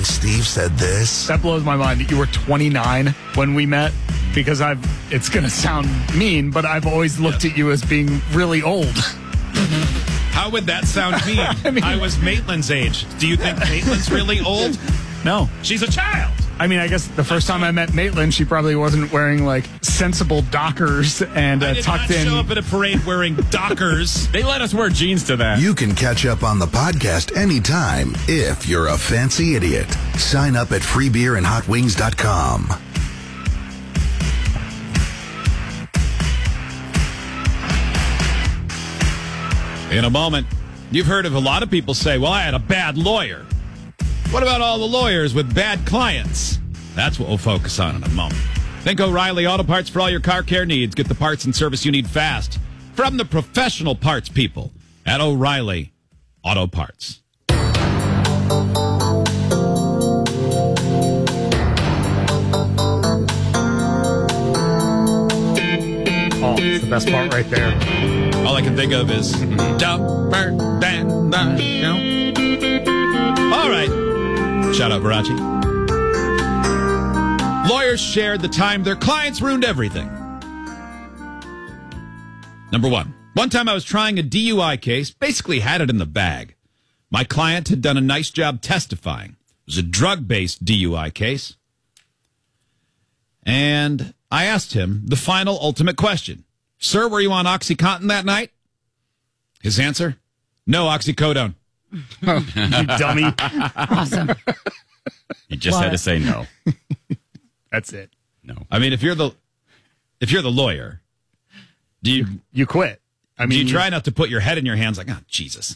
when Steve said this? That blows my mind that you were 29 when we met, because it's going to sound mean, but I've always looked at you as being really old. How would that sound mean? I was Maitland's age. Do you think Maitland's really old? No. She's a child. I mean, I guess the first time I met Maitland, she probably wasn't wearing, like, sensible Dockers and I did tucked not in. show up at a parade wearing Dockers. They let us wear jeans to that. You can catch up on the podcast anytime if you're a fancy idiot. Sign up at freebeerandhotwings.com. In a moment, you've heard of a lot of people say, well, I had a bad lawyer. What about all the lawyers with bad clients? That's what we'll focus on in a moment. Think O'Reilly Auto Parts for all your car care needs. Get the parts and service you need fast from the professional parts people at O'Reilly Auto Parts. Oh, it's the best part right there. All I can think of is dumber than the show. All right. Shout out, Barachi. Lawyers shared the time their clients ruined everything. Number one. One time I was trying a DUI case, basically had it in the bag. My client had done a nice job testifying. It was a drug-based DUI case. And I asked him the final ultimate question. Sir, were you on OxyContin that night? His answer? No, oxycodone. You dummy. Awesome. You just had to say no. That's it. No. I mean, if you're the lawyer, do you quit? I mean, you try not to put your head in your hands like, oh, Jesus.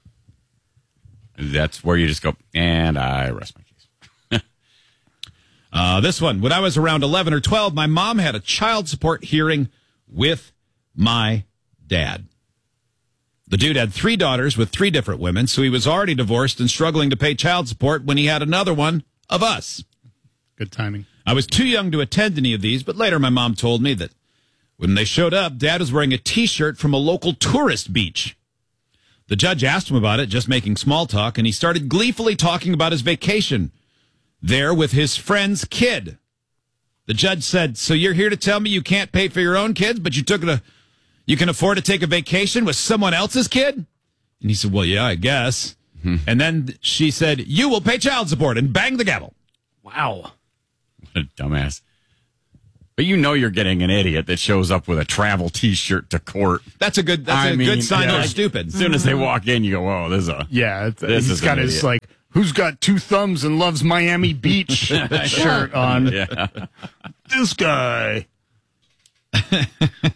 That's where you just go, and I rest my case. This one, when I was around 11 or 12, my mom had a child support hearing with my dad. The dude had 3 daughters with 3 different women, so he was already divorced and struggling to pay child support when he had another one of us. Good timing. I was too young to attend any of these, but later my mom told me that when they showed up, Dad was wearing a T-shirt from a local tourist beach. The judge asked him about it, just making small talk, and he started gleefully talking about his vacation there with his friend's kid. The judge said, so you're here to tell me you can't pay for your own kids, but you can afford to take a vacation with someone else's kid? And he said, well, yeah, I guess. And then she said, you will pay child support, and bang the gavel. Wow. What a dumbass. But you know you're getting an idiot that shows up with a travel T-shirt to court. That's a good sign they're stupid. As soon as they walk in, you go, "Whoa, this is a He's got his idiot. like, who's got 2 thumbs and loves Miami Beach shirt on. Yeah. This guy. How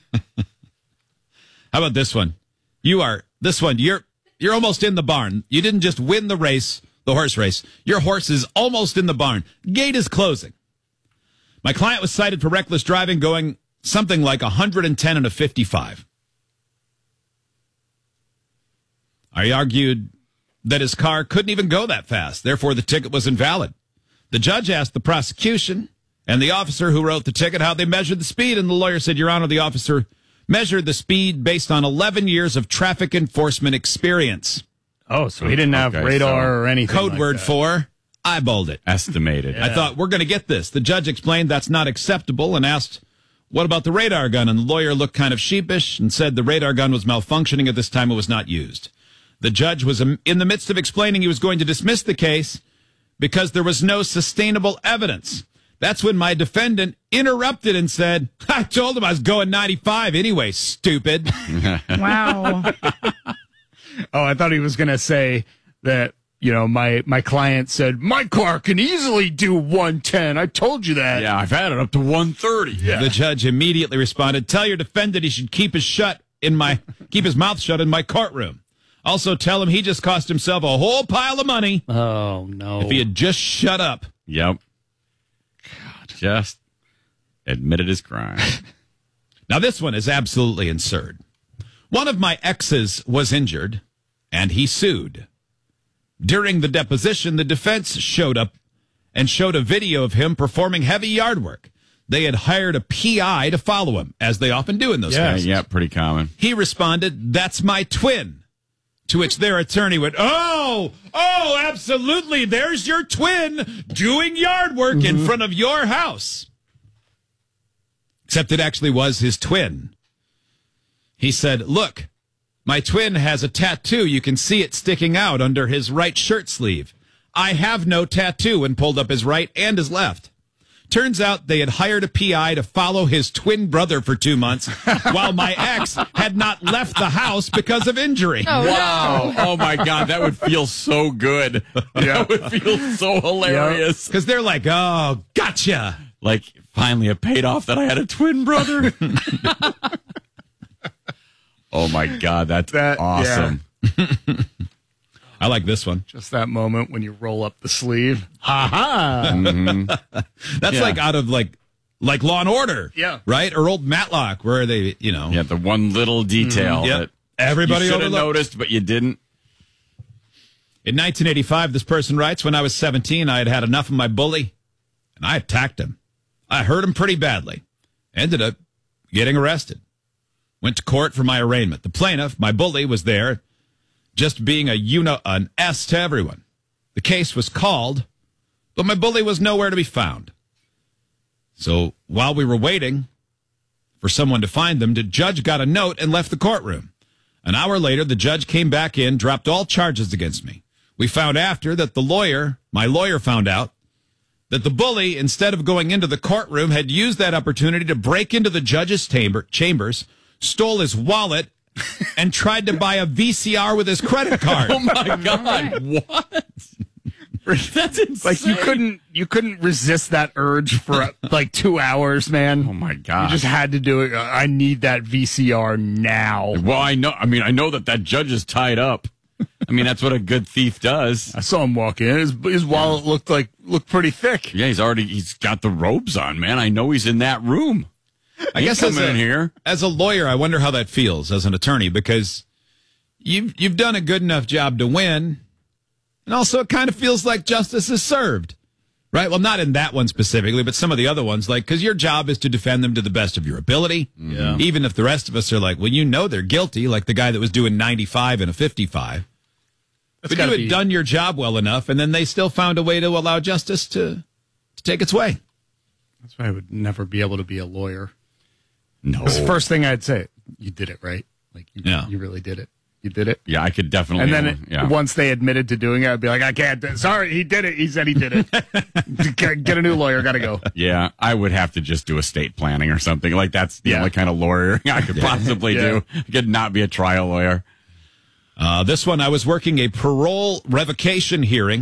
about this one? You're almost in the barn. You didn't just win the race, the horse race. Your horse is almost in the barn. Gate is closing. My client was cited for reckless driving, going something like 110 and a 55. I argued that his car couldn't even go that fast. Therefore, the ticket was invalid. The judge asked the prosecution and the officer who wrote the ticket how they measured the speed, and the lawyer said, Your Honor, the officer measured the speed based on 11 years of traffic enforcement experience. Oh, so he didn't have radar or anything. Code like word that. for eyeballed it. Estimated. I thought, we're going to get this. The judge explained that's not acceptable and asked, what about the radar gun? And the lawyer looked kind of sheepish and said the radar gun was malfunctioning at this time. It was not used. The judge was in the midst of explaining he was going to dismiss the case because there was no sustainable evidence. That's when my defendant interrupted and said, I told him I was going 95 anyway, stupid. Wow. Oh, I thought he was going to say that, you know, my client said, my car can easily do 110. I told you that. Yeah, I've had it up to 130. Yeah. The judge immediately responded, tell your defendant he should keep his mouth shut in my courtroom. Also tell him he just cost himself a whole pile of money. Oh, no. If he had just shut up. Yep. God. Just admitted his crime. Now, this one is absolutely absurd. One of my exes was injured, and he sued. During the deposition, the defense showed up and showed a video of him performing heavy yard work. They had hired a PI to follow him, as they often do in those cases. Yeah, pretty common. He responded, that's my twin. To which their attorney went, oh, absolutely. There's your twin doing yard work in front of your house. Except it actually was his twin. He said, look, my twin has a tattoo. You can see it sticking out under his right shirt sleeve. I have no tattoo, and pulled up his right and his left. Turns out they had hired a PI to follow his twin brother for 2 months while my ex had not left the house because of injury. Wow. Oh, my God. That would feel so good. That would feel so hilarious. Because they're like, oh, gotcha. Like, finally, it paid off that I had a twin brother. Oh, my God. That's awesome. Yeah. I like this one. Just that moment when you roll up the sleeve. Ha ha. That's like out of like Law and Order. Yeah. Right? Or old Matlock, where they, Yeah, the one little detail that everybody you should have overlooked. noticed, but you didn't. In 1985, this person writes, when I was 17, I had had enough of my bully, and I attacked him. I hurt him pretty badly. Ended up getting arrested. Went to court for my arraignment. The plaintiff, my bully, was there, just being an S to everyone. The case was called, but my bully was nowhere to be found. So while we were waiting for someone to find them, the judge got a note and left the courtroom. An hour later, the judge came back in, dropped all charges against me. We found after that my lawyer found out that the bully, instead of going into the courtroom, had used that opportunity to break into the judge's chambers, stole his wallet, and tried to buy a VCR with his credit card. Oh, my God. What? That's insane. Like you couldn't resist that urge for like 2 hours, man. Oh, my God. You just had to do it. I need that VCR now. Well, I know that judge is tied up. I mean, that's what a good thief does. I saw him walk in. His wallet looked pretty thick. Yeah, he's got the robes on, man. I know he's in that room. I guess coming in here. As a lawyer, I wonder how that feels as an attorney, because you've done a good enough job to win, and also it kind of feels like justice is served, right? Well, not in that one specifically, but some of the other ones, like, because your job is to defend them to the best of your ability. Yeah. Even if the rest of us are like, well, they're guilty, like the guy that was doing 95 and a 55. But you had done your job well enough, and then they still found a way to allow justice to take its way. That's why I would never be able to be a lawyer. No. That's the first thing I'd say. You did it, right? Like, you really did it. You did it. Yeah, I could definitely. And then once they admitted to doing it, I'd be like, I can't. Sorry, he did it. He said he did it. Get a new lawyer. Got to go. Yeah, I would have to just do estate planning or something. Like, that's the only kind of lawyer I could possibly do. I could not be a trial lawyer. This one, I was working a parole revocation hearing